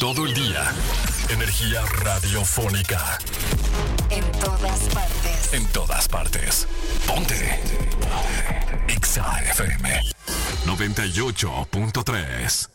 todo el día. Energía radiofónica. En todas partes. En todas partes. Ponte. Exa FM 98.3.